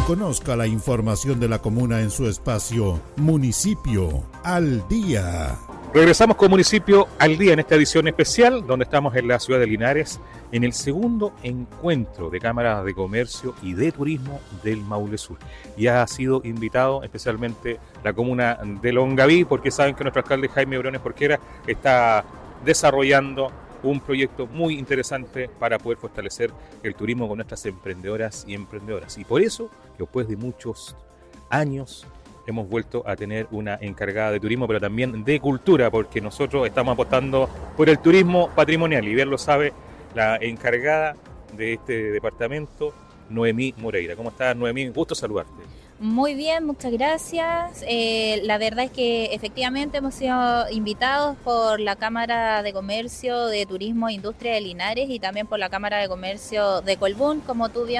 Conozca la información de la comuna en su espacio Municipio al Día. Regresamos con Municipio al Día en esta edición especial, donde estamos en la ciudad de Linares, en el segundo encuentro de cámaras de comercio y de turismo del Maule Sur. Y ha sido invitado especialmente la comuna de Longaví, porque saben que nuestro alcalde Jaime Briones Jorquera está desarrollando un proyecto muy interesante para poder fortalecer el turismo con nuestras emprendedoras y emprendedoras. Y por eso, después de muchos años, hemos vuelto a tener una encargada de turismo, pero también de cultura, porque nosotros estamos apostando por el turismo patrimonial. Y bien lo sabe la encargada de este departamento, Noemí Moreira. ¿Cómo estás, Noemí? Gusto saludarte. Muy bien, muchas gracias. La verdad es que efectivamente hemos sido invitados por la Cámara de Comercio, de Turismo e Industria de Linares y también por la Cámara de Comercio de Colbún, como tú bien